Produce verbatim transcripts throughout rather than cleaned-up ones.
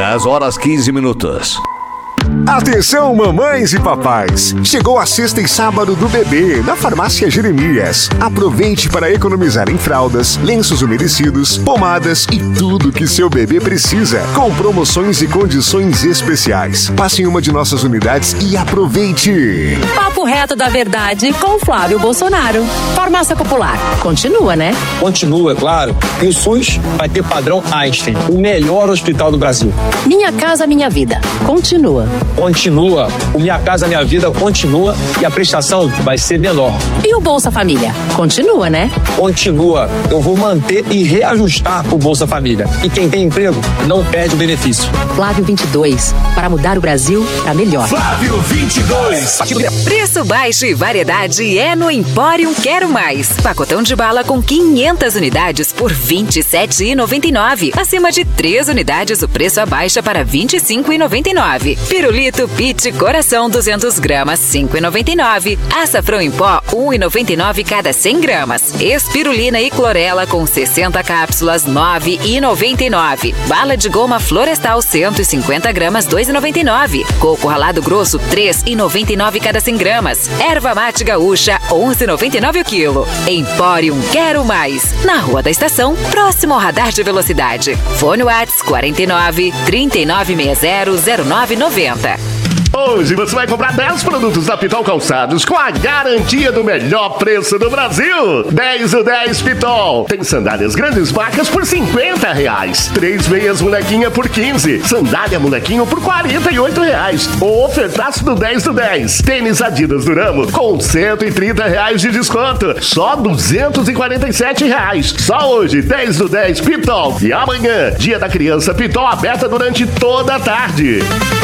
dez horas quinze minutos. Atenção, mamães e papais! Chegou a sexta e sábado do bebê na Farmácia Jeremias. Aproveite para economizar em fraldas, lenços umedecidos, pomadas e tudo que seu bebê precisa, com promoções e condições especiais. Passe em uma de nossas unidades e aproveite! Papo reto da verdade com Flávio Bolsonaro. Farmácia Popular. Continua, né? Continua, é claro. E o SUS vai ter padrão Einstein, o melhor hospital do Brasil. Minha Casa Minha Vida. Continua. Continua. O Minha Casa Minha Vida continua e a prestação vai ser menor. E o Bolsa Família? Continua, né? Continua. Eu vou manter e reajustar o Bolsa Família. E quem tem emprego não perde o benefício. Flávio vinte e dois. Para mudar o Brasil para melhor. Flávio vinte e dois. Preço baixo e variedade é no Empório Quero Mais. Pacotão de bala com quinhentas unidades por vinte e sete reais e noventa e nove centavos. Acima de três unidades, o preço abaixa para vinte e cinco reais e noventa e nove centavos. Pirulito Pit Coração duzentas gramas, cinco reais e noventa e nove centavos. Açafrão em pó, um real e noventa e nove centavos cada cem gramas. Espirulina e clorela com sessenta cápsulas, nove reais e noventa e nove centavos. Bala de goma florestal, cento e cinquenta gramas, dois reais e noventa e nove centavos. Coco ralado grosso, três reais e noventa e nove centavos cada cem gramas. Erva mate gaúcha, onze reais e noventa e nove centavos o quilo. Empório Quero Mais. Na Rua da Estação, próximo ao radar de velocidade. Fone Whats quarenta e nove, trinta e nove sessenta, zero nove noventa. Hoje você vai comprar dez produtos da Pitol Calçados com a garantia do melhor preço do Brasil. dez do dez Pitol. Tem sandálias grandes marcas por cinquenta reais. Três meias molequinha por quinze. Sandália molequinho por quarenta e oito reais. O ofertaço do dez do dez. Tênis Adidas Duramo com cento e trinta reais de desconto. Só duzentos e quarenta e sete reais. Só hoje, dez do dez Pitol. E amanhã, Dia da Criança Pitol aberta durante toda a tarde.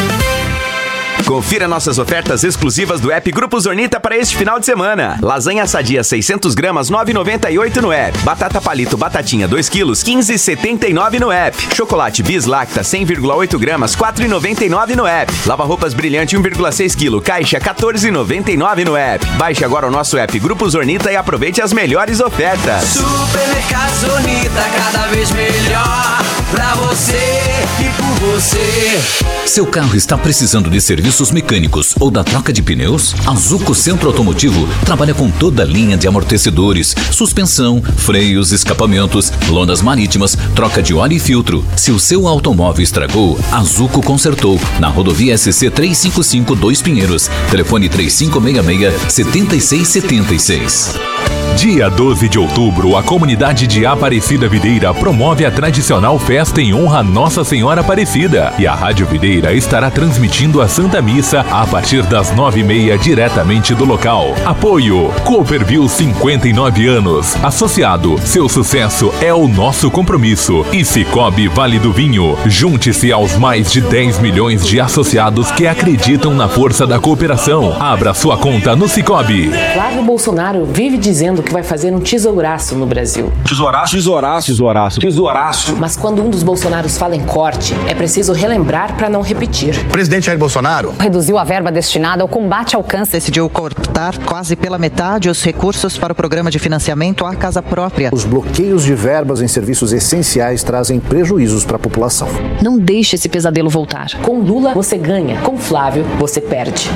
Confira nossas ofertas exclusivas do app Grupo Zornita para este final de semana. Lasanha sadia seiscentas gramas, nove reais e noventa e oito centavos no app. Batata palito batatinha dois quilos, quinze reais e setenta e nove centavos no app. Chocolate Bis Lacta cem vírgula oito gramas, quatro reais e noventa e nove centavos no app. Lava roupas brilhante um vírgula seis quilos, caixa quatorze reais e noventa e nove centavos no app. Baixe agora o nosso app Grupo Zornita e aproveite as melhores ofertas. Supermercado Zornita, cada vez melhor pra você e por você. Seu carro está precisando de serviços mecânicos ou da troca de pneus? A Zuco Centro Automotivo trabalha com toda a linha de amortecedores, suspensão, freios, escapamentos, lonas marítimas, troca de óleo e filtro. Se o seu automóvel estragou, a Zuco consertou. Na rodovia S C trezentos e cinquenta e cinco, dois Pinheiros. Telefone três cinco seis seis, sete seis sete seis. Dia doze de outubro, a comunidade de Aparecida Videira promove a tradicional festa em honra a Nossa Senhora Aparecida. E a Rádio Videira estará transmitindo a Santa Missa a partir das nove e meia diretamente do local. Apoio Cooperville, cinquenta e nove anos. Associado, seu sucesso é o nosso compromisso. E Cicobi Vale do Vinho. Junte-se aos mais de dez milhões de associados que acreditam na força da cooperação. Abra sua conta no Cicobi. Flávio Bolsonaro vive dizendo que vai fazer um tesouraço no Brasil. Tesouraço? Tesouraço. Tesouraço. Tesouraço. Mas quando um dos Bolsonaros fala em corte, é preciso relembrar para não repetir. O presidente Jair Bolsonaro reduziu a verba destinada ao combate ao câncer. Decidiu cortar quase pela metade os recursos para o programa de financiamento à casa própria. Os bloqueios de verbas em serviços essenciais trazem prejuízos para a população. Não deixe esse pesadelo voltar. Com Lula, você ganha. Com Flávio, você perde.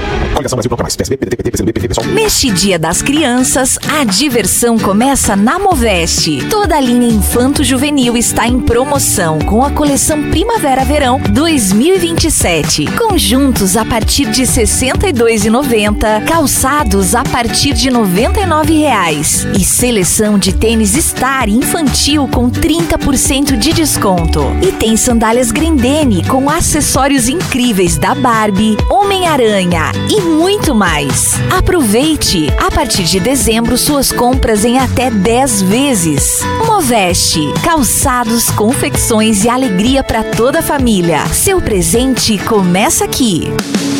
Neste Dia das Crianças, a diversão começa na Moveste. Toda a linha infanto-juvenil está em promoção com a coleção Primavera-Verão dois mil e vinte e sete. Conjuntos a partir de sessenta e dois reais e noventa centavos, calçados a partir de noventa e nove reais e seleção de tênis Star infantil com trinta por cento de desconto. E tem sandálias Grendene com acessórios incríveis da Barbie, Homem-Aranha e muito mais. Aproveite! A partir de dezembro, suas compras em até dez vezes. Moveste, calçados, confecções e alegria para toda a família. Seu presente começa aqui.